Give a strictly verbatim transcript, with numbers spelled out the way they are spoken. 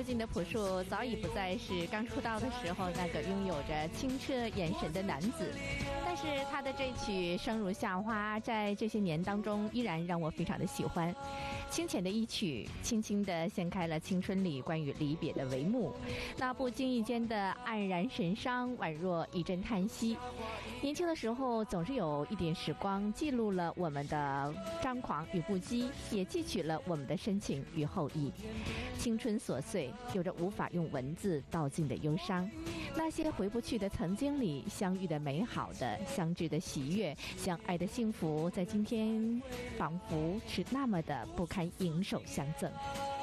今的朴树早已不再是刚出道的时候那个拥有着清澈眼神的男子，但是他的这曲《生如夏花》在这些年当中依然让我非常的喜欢。清浅的一曲，轻轻地掀开了青春里关于离别的帷幕，那不经意间的黯然神伤，宛若一阵叹息。年轻的时候总是有一点时光记录了我们的张狂与不羁，也记取了我们的深情与厚谊。青春琐碎，有着无法用文字道尽的忧伤。那些回不去的曾经里，相遇的美好的，相知的喜悦，相爱的幸福，在今天仿佛是那么的不堪盈手相赠。